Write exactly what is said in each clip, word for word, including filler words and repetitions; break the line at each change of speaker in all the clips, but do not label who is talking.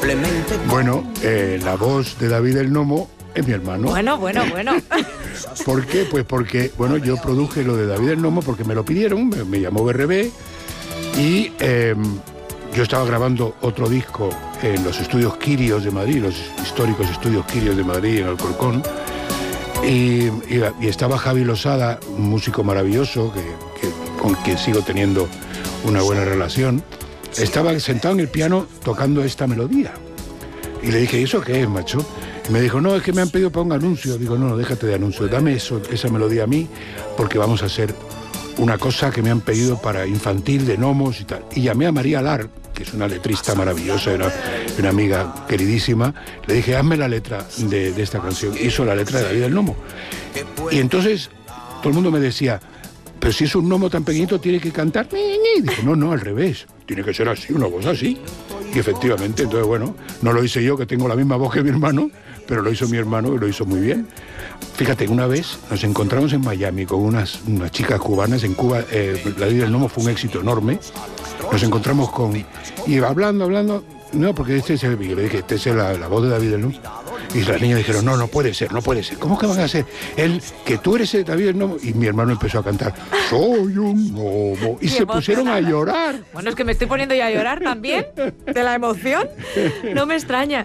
Bueno, eh, la voz de David el Nomo es mi hermano.
Bueno, bueno, bueno.
¿Por qué? Pues porque, bueno, yo produje lo de David el Nomo porque me lo pidieron, me, me llamó B R B y eh, yo estaba grabando otro disco en los estudios Quirios de Madrid, los históricos estudios Quirios de Madrid en Alcorcón, y, y, y estaba Javi Losada, un músico maravilloso que, que, con quien sigo teniendo una buena relación. Estaba sentado en el piano tocando esta melodía. Y le dije, ¿y eso qué es, macho? Y me dijo, no, es que me han pedido para un anuncio. Digo, no, no, déjate de anuncio, dame eso, esa melodía a mí, porque vamos a hacer una cosa que me han pedido para infantil, de gnomos y tal. Y llamé a María Lar, que es una letrista maravillosa, una, una amiga queridísima. Le dije, hazme la letra de, de esta canción. Hizo la letra de David el Nomo. Y entonces todo el mundo me decía, pero si es un gnomo tan pequeñito, tiene que cantar. Y dije, no, no, al revés. Tiene que ser así, una voz así. Y efectivamente, entonces, bueno, no lo hice yo, que tengo la misma voz que mi hermano, pero lo hizo mi hermano y lo hizo muy bien. Fíjate, una vez nos encontramos en Miami con unas, unas chicas cubanas. En Cuba, eh, La Vida del Nomo fue un éxito enorme. Nos encontramos con... Y hablando, hablando... No, porque este es el... Yo le dije, este es la, la voz de David el Nomo. Y las niñas dijeron, no, no puede ser, no puede ser. ¿Cómo que van a ser? Él, que tú eres el David el Nomo. Y mi hermano empezó a cantar, soy un gnomo. Y se pusieron a llorar.
Bueno, es que me estoy poniendo ya a llorar también, de la emoción. No me extraña.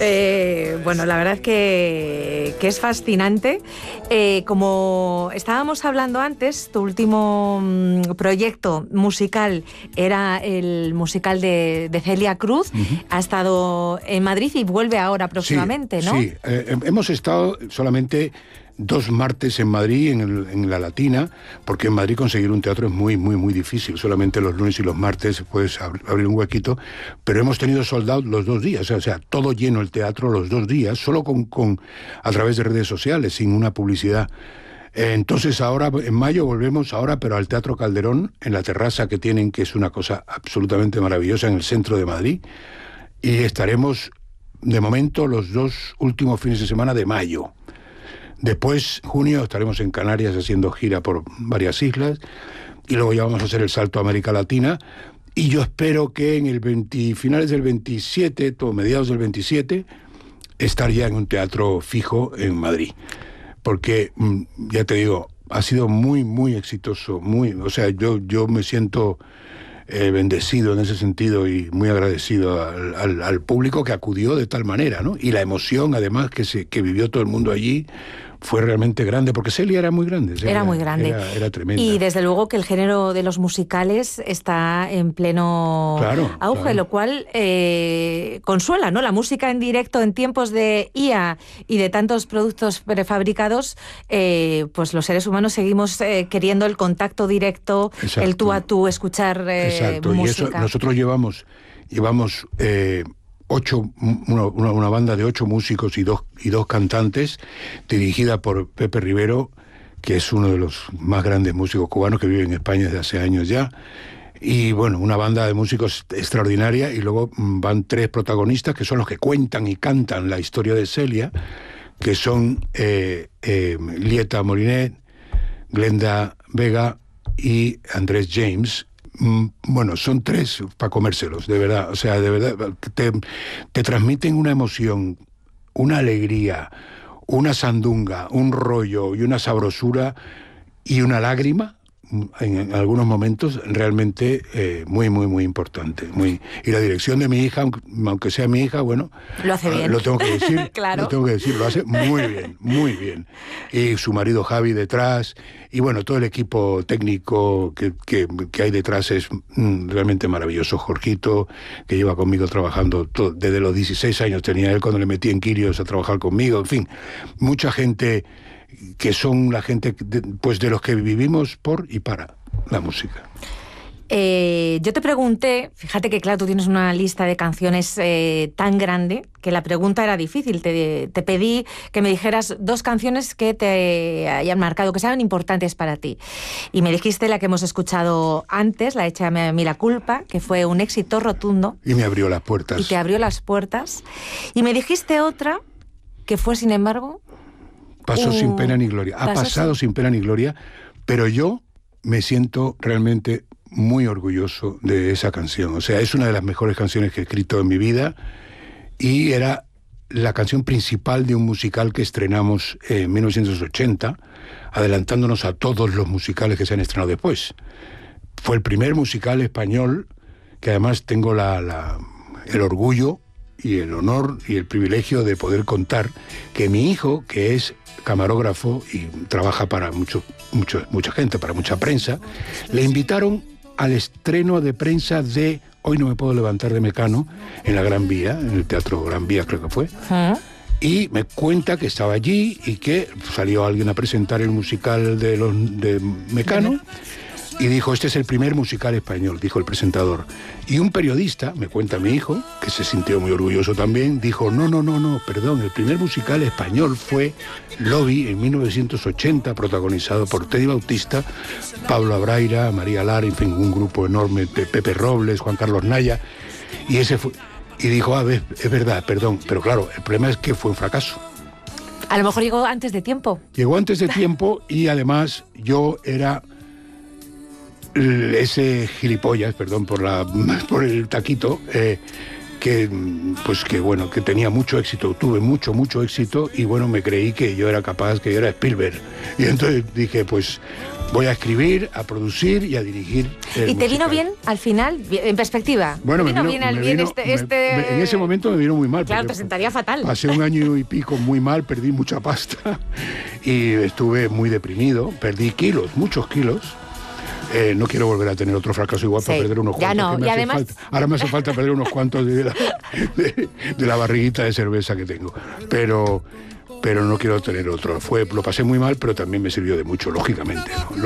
Eh, bueno, la verdad es que, que es fascinante. Eh, como estábamos hablando antes, tu último mm, proyecto musical era el musical de, de Celia Cruz. Uh-huh. Ha estado en Madrid y vuelve ahora próximamente,
sí,
¿no?
Sí, eh, hemos estado solamente dos martes en Madrid, en, el, en la Latina, porque en Madrid conseguir un teatro es muy, muy, muy difícil. Solamente los lunes y los martes puedes ab- abrir un huequito, pero hemos tenido sold out los dos días, o sea, todo lleno el teatro los dos días, solo con, con a través de redes sociales, sin una publicidad. Entonces ahora, en mayo, volvemos ahora, pero al Teatro Calderón, en la terraza que tienen, que es una cosa absolutamente maravillosa, en el centro de Madrid, y estaremos, de momento, los dos últimos fines de semana de mayo. Después, junio, estaremos en Canarias haciendo gira por varias islas, y luego ya vamos a hacer el salto a América Latina, y yo espero que en el veinte, finales del veintisiete, o mediados del veintisiete, estar ya en un teatro fijo en Madrid. Porque, ya te digo, ha sido muy, muy exitoso, muy, o sea, yo, yo me siento eh, bendecido en ese sentido y muy agradecido al, al, al público que acudió de tal manera, ¿no? Y la emoción, además, que, se, que vivió todo el mundo allí, fue realmente grande, porque Celia era muy grande. Celia
era muy grande.
Era, era tremenda.
Y desde luego que el género de los musicales está en pleno
claro,
auge,
claro.
Lo cual eh, consuela, ¿no? La música en directo en tiempos de I A y de tantos productos prefabricados, eh, pues los seres humanos seguimos eh, queriendo el contacto directo, exacto. El tú a tú, escuchar eh,
exacto.
música.
Y eso nosotros llevamos, llevamos eh, ocho, una, una, una banda de ocho músicos y dos, y dos cantantes, dirigida por Pepe Rivero, que es uno de los más grandes músicos cubanos que vive en España desde hace años ya. Y bueno, una banda de músicos extraordinaria, y luego van tres protagonistas que son los que cuentan y cantan la historia de Celia, que son eh, eh, Lieta Molinet, Glenda Vega y Andrés James. Bueno, son tres para comérselos, de verdad. O sea, de verdad, te, te transmiten una emoción, una alegría, una sandunga, un rollo y una sabrosura y una lágrima, en, en algunos momentos, realmente eh, muy, muy, muy importante. Muy, y la dirección de mi hija, aunque, aunque sea mi hija, bueno...
Lo hace bien.
Uh, lo tengo que decir.
Claro.
Lo tengo que decir, lo hace muy bien, muy bien. Y su marido Javi detrás, y bueno, todo el equipo técnico que, que, que hay detrás es mm, realmente maravilloso. Jorgito, que lleva conmigo trabajando todo, desde los dieciséis años tenía él cuando le metí en Quirios a trabajar conmigo, en fin, mucha gente... que son la gente de, pues de los que vivimos por y para la música.
Eh, yo te pregunté, fíjate que claro, tú tienes una lista de canciones eh, tan grande que la pregunta era difícil. Te, te pedí que me dijeras dos canciones que te hayan marcado, que sean importantes para ti. Y me dijiste la que hemos escuchado antes, la Échame a mí la culpa, que fue un éxito rotundo.
Y me abrió las puertas.
Y te abrió las puertas. Y me dijiste otra que fue, sin embargo...
Pasó uh, sin pena ni gloria. Ha pasado sin... sin pena ni gloria, pero yo me siento realmente muy orgulloso de esa canción. O sea, es una de las mejores canciones que he escrito en mi vida y era la canción principal de un musical que estrenamos en mil novecientos ochenta, adelantándonos a todos los musicales que se han estrenado después. Fue el primer musical español que además tengo la, la, el orgullo y el honor y el privilegio de poder contar que mi hijo, que es camarógrafo y trabaja para mucho, mucho, mucha gente, para mucha prensa, le invitaron al estreno de prensa de Hoy no me puedo levantar de Mecano, en la Gran Vía, en el Teatro Gran Vía creo que fue. ¿Ah? Y me cuenta que estaba allí y que salió alguien a presentar el musical de, los, de Mecano y dijo, este es el primer musical español, dijo el presentador. Y un periodista, me cuenta mi hijo, que se sintió muy orgulloso también, dijo, no, no, no, no, perdón, el primer musical español fue Lobby en mil novecientos ochenta, protagonizado por Teddy Bautista, Pablo Abraira, María Lara, en fin, un grupo enorme de Pepe Robles, Juan Carlos Naya, y ese fue... Y dijo, a ver, es verdad, perdón, pero claro, el problema es que fue un fracaso.
A lo mejor llegó antes de tiempo.
Llegó antes de tiempo y además yo era ese gilipollas, perdón por la por el taquito, eh, que pues que bueno, que tenía mucho éxito, tuve mucho, mucho éxito y bueno, me creí que yo era capaz, que yo era Spielberg. Y entonces dije, pues voy a escribir, a producir y a dirigir. ¿Y te
musical. Vino bien al final, en perspectiva?
Bueno,
¿Te
me
vino
vino,
bien, al
me
bien
vino,
este,
me,
este...
Me, en ese momento me vino muy mal.
Claro, te sentaría fatal.
Pasé un año y pico muy mal, perdí mucha pasta y estuve muy deprimido, perdí kilos, muchos kilos. Eh, no quiero volver a tener otro fracaso igual sí, para perder unos
ya
cuantos.
No, y además...
falta. Ahora me hace falta perder unos cuantos de la, de, de la barriguita de cerveza que tengo. Pero, pero no quiero tener otro. Fue, lo pasé muy mal, pero también me sirvió de mucho, lógicamente, ¿no?